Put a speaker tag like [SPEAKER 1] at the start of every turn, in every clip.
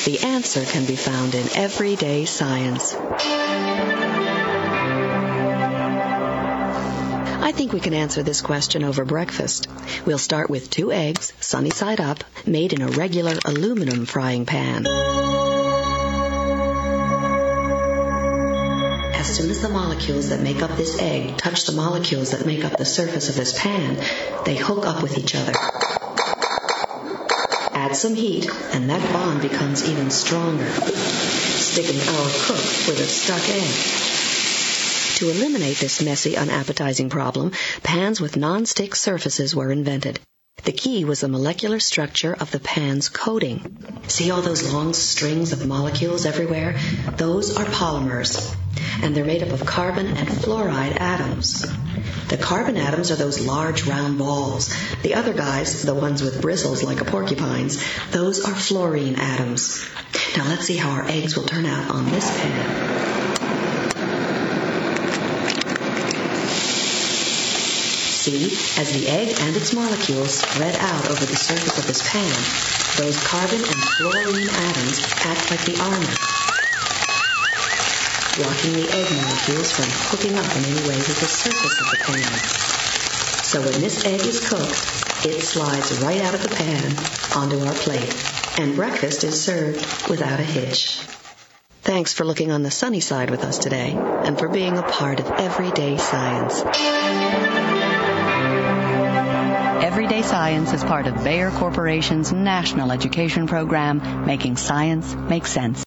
[SPEAKER 1] The answer can be found in Everyday Science. I think we can answer this question over breakfast. We'll start with 2 eggs, sunny side up, made in a regular aluminum frying pan. As soon as the molecules that make up this egg touch the molecules that make up the surface of this pan, they hook up with each other. Add some heat, and that bond becomes even stronger. Stick in our cook with a stuck egg. To eliminate this messy, unappetizing problem, pans with non-stick surfaces were invented. The key was the molecular structure of the pan's coating. See all those long strings of molecules everywhere? Those are polymers, and they're made up of carbon and fluoride atoms. The carbon atoms are those large round balls. The other guys, the ones with bristles like a porcupine's, those are fluorine atoms. Now let's see how our eggs will turn out on this pan. See, as the egg and its molecules spread out over the surface of this pan, those carbon and fluorine atoms act like the armor, blocking the egg molecules from hooking up in any way with the surface of the pan. So when this egg is cooked, it slides right out of the pan onto our plate, and breakfast is served without a hitch. Thanks for looking on the sunny side with us today, and for being a part of Everyday Science.
[SPEAKER 2] Everyday Science is part of Bayer Corporation's national education program, making science make sense.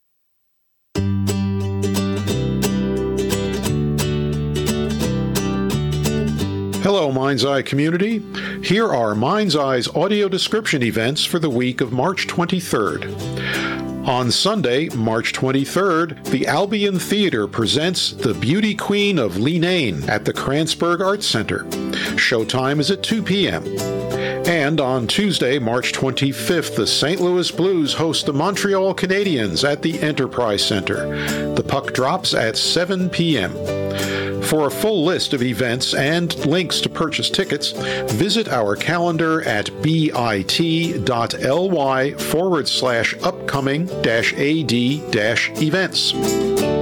[SPEAKER 3] Hello, Mind's Eye community. Here are Mind's Eye's audio description events for the week of March 23rd. On Sunday, March 23rd, the Albion Theater presents The Beauty Queen of Leenane at the Kranzberg Arts Center. Showtime is at 2 p.m. And on Tuesday, March 25th, the St. Louis Blues host the Montreal Canadiens at the Enterprise Center. The puck drops at 7 p.m. For a full list of events and links to purchase tickets, visit our calendar at bit.ly/upcoming-ad-events.